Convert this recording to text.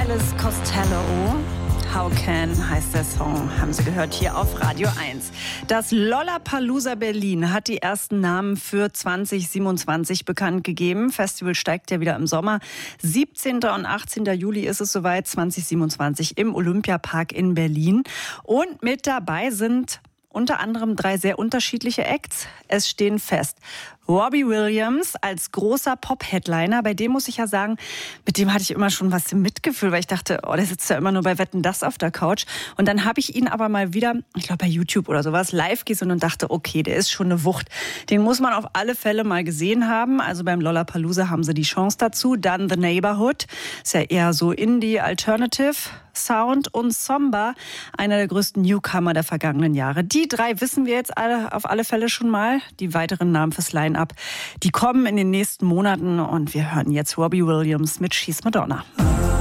Elvis Costello. How Can heißt der Song, haben Sie gehört hier auf Radio 1. Das Lollapalooza Berlin hat die ersten Namen für 2027 bekannt gegeben. Festival steigt ja wieder im Sommer. 17. und 18. Juli ist es soweit, 2027 im Olympiapark in Berlin. Und mit dabei sind unter anderem 3 sehr unterschiedliche Acts. Es stehen fest Robbie Williams als großer Pop-Headliner. Bei dem muss ich ja sagen, mit dem hatte ich immer schon was im Mitgefühl, weil ich dachte, der sitzt ja immer nur bei Wetten, das auf der Couch. Und dann habe ich ihn aber mal wieder, ich glaube bei YouTube oder sowas, live gesehen und dachte, okay, der ist schon eine Wucht. Den muss man auf alle Fälle mal gesehen haben. Also beim Lollapalooza haben sie die Chance dazu. Dann The Neighborhood, ist ja eher so Indie-Alternative Sound, und Somba, einer der größten Newcomer der vergangenen Jahre. Die 3 wissen wir jetzt alle auf alle Fälle schon mal. Die weiteren Namen fürs Line-Up, die kommen in den nächsten Monaten, und wir hören jetzt Robbie Williams mit She's Madonna.